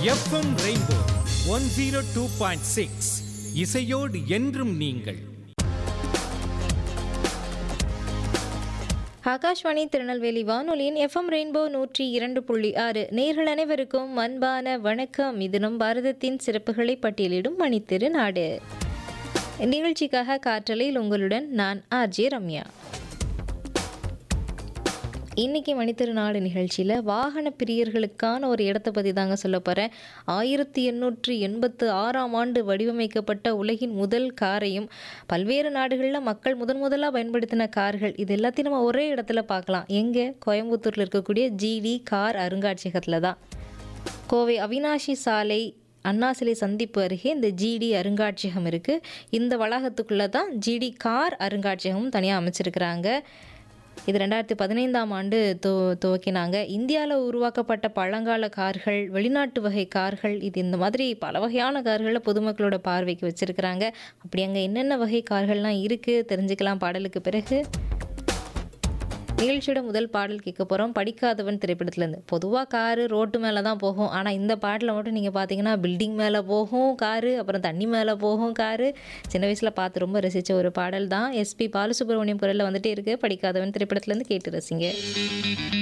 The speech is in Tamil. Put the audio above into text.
எஃப்எம் ரெயின்போ 102.6 இசையோடு என்றும் நீங்கள். ஆகாஷ்வாணி திருநெல்வேலி வானொலியின் எஃப்எம் ரெயின்போ 102.6 நேயர்கள் அனைவருக்கும் அன்பான வணக்கம். இது நம் பாரதத்தின் சிறப்புகளை பட்டியலிடும் மணித்திரு நாடு. நிகழ்ச்சிக்காக காற்றலையில் உங்களுடன் நான் ஆர்ஜே ரம்யா. இன்றைக்கி மணித்திருநாடு நிகழ்ச்சியில் வாகன பிரியர்களுக்கான ஒரு இடத்தை பற்றி தாங்க சொல்ல போகிறேன். 1886ஆம் ஆண்டு வடிவமைக்கப்பட்ட உலகின் முதல் காரையும் பல்வேறு நாடுகளில் மக்கள் முதலாக பயன்படுத்தின கார்கள் இது எல்லாத்தையும் நம்ம ஒரே இடத்துல பார்க்கலாம். எங்கே? கோயம்புத்தூரில் இருக்கக்கூடிய ஜிடி கார் அருங்காட்சியகத்தில் தான். கோவை அவினாஷி சாலை அண்ணா சிலை சந்திப்பு அருகே இந்த ஜிடி அருங்காட்சியகம் இருக்குது. இந்த வளாகத்துக்குள்ளே தான் ஜிடி கார் அருங்காட்சியகமும் தனியாக அமைச்சிருக்கிறாங்க. இது 2015ஆம் ஆண்டு துவக்கினாங்க. இந்தியாவில் உருவாக்கப்பட்ட பழங்கால கார்கள், வெளிநாட்டு வகை கார்கள், இது இந்த மாதிரி பல வகையான கார்களை பொதுமக்களோட பார்வைக்கு வச்சுருக்கிறாங்க. அப்படி அங்கே என்னென்ன வகை கார்கள்லாம் இருக்குது தெரிஞ்சுக்கலாம் பாடலுக்கு பிறகு. நிகழ்ச்சியோட முதல் பாடல் கேட்க போகிறோம். படிக்காதவன் திரைப்படத்துலேருந்து. பொதுவாக காரு ரோட்டு மேலே தான் போகும். ஆனால் இந்த பாட்டில் மட்டும் நீங்கள் பார்த்தீங்கன்னா பில்டிங் மேலே போகும் காரு, அப்புறம் தண்ணி மேலே போகும் காரு. சின்ன வயசில் பார்த்து ரொம்ப ரசித்த ஒரு பாடல் தான். எஸ்பி பாலசுப்ரமணியம் குரலில் வந்துட்டே இருக்குது. படிக்காதவன் திரைப்படத்துலேருந்து கேட்டு ரசிங்க.